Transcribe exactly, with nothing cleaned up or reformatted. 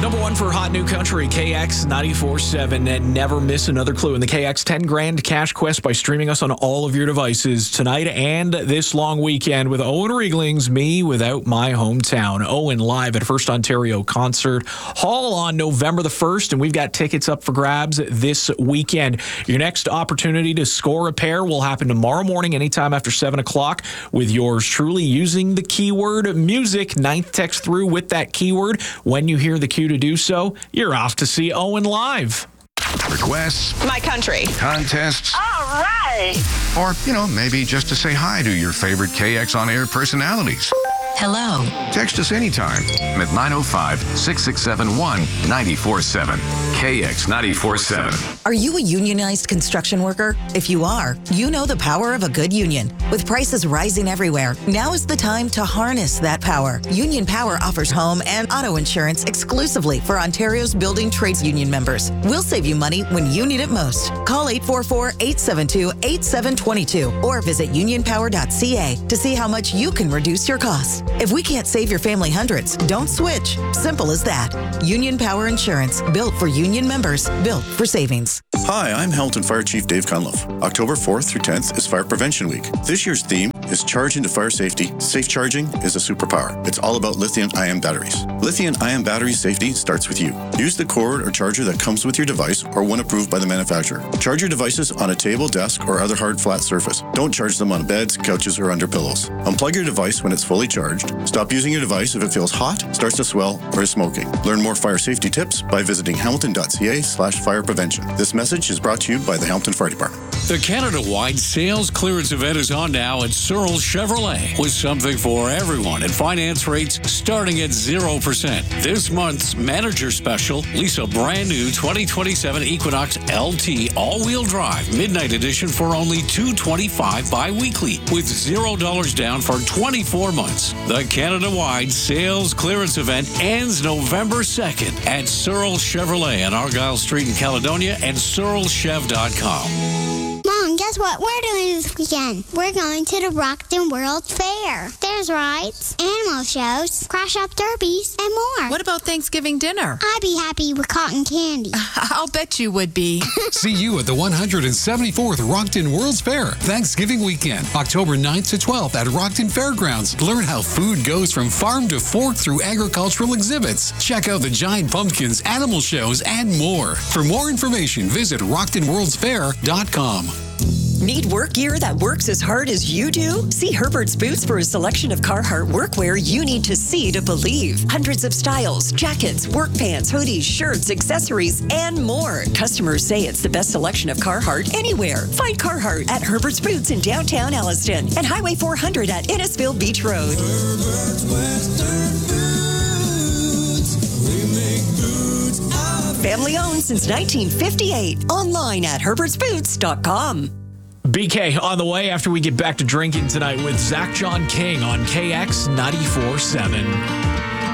Number one for Hot New Country, K X ninety-four seven. And never miss another clue in the K X ten grand cash quest by streaming us on all of your devices tonight and this long weekend with Owen Riegling's Me Without My Hometown. Owen live at First Ontario Concert Hall on November the first, and we've got tickets up for grabs this weekend. Your next opportunity to score a pair will happen tomorrow morning anytime after seven o'clock with yours truly using the keyword music. Ninth text through with that keyword. When you hear the cue to do so, you're off to see Owen live. Requests, My country. contests, All right. or, you know, maybe just to say hi to your favorite K X On Air personalities. Hello. Text us anytime at nine oh five, six six seven, one nine four seven. K X ninety-four seven. Are you a unionized construction worker? If you are, you know the power of a good union. With prices rising everywhere, now is the time to harness that power. Union Power offers home and auto insurance exclusively for Ontario's building trades union members. We'll save you money when you need it most. Call eight four four, eight seven two, eight seven two two or visit union power dot c a to see how much you can reduce your costs. If we can't save your family hundreds, don't switch. Simple as that. Union Power Insurance, built for union members, built for savings. Hi, I'm Hamilton Fire Chief Dave Cunliffe. October fourth through tenth is Fire Prevention Week. This year's theme is Charge into Fire Safety. Safe charging is a superpower. It's all about lithium-ion batteries. Lithium-ion battery safety starts with you. Use the cord or charger that comes with your device or one approved by the manufacturer. Charge your devices on a table, desk, or other hard, flat surface. Don't charge them on beds, couches, or under pillows. Unplug your device when it's fully charged. Stop using your device if it feels hot, starts to swell, or is smoking. Learn more fire safety tips by visiting hamilton dot c a slash fire prevention. This message is brought to you by the Hamilton Fire Department. The Canada-wide sales clearance event is on now at Searle Chevrolet with something for everyone and finance rates starting at zero percent. This month's manager special, lease a brand new twenty twenty-seven Equinox L T all-wheel drive midnight edition for only two hundred twenty-five dollars bi-weekly with zero dollars down for twenty-four months. The Canada-wide sales clearance event ends November second at Searle Chevrolet on Argyle Street in Caledonia and searle chev dot com. Mom, guess what we're doing this weekend? We're going to the Rockton World Fair. There's rides, animal shows, crash-up derbies, and more. What about Thanksgiving dinner? I'd be happy with cotton candy. I'll bet you would be. See you at the one hundred seventy-fourth Rockton World's Fair, Thanksgiving weekend, October ninth to twelfth at Rockton Fairgrounds. Learn how food goes from farm to fork through agricultural exhibits. Check out the giant pumpkins, animal shows, and more. For more information, visit rockton worlds fair dot com. Need work gear that works as hard as you do? See Herbert's Boots for a selection of Carhartt workwear you need to see to believe. Hundreds of styles, jackets, work pants, hoodies, shirts, accessories, and more. Customers say it's the best selection of Carhartt anywhere. Find Carhartt at Herbert's Boots in downtown Alliston and Highway four hundred at Innisfil Beach Road. Herbert's Western Boots. We make boots. Family owned since nineteen fifty-eight. Online at herberts boots dot com. B K on the way after we get back to drinking tonight with Zach John King on K X ninety-four seven.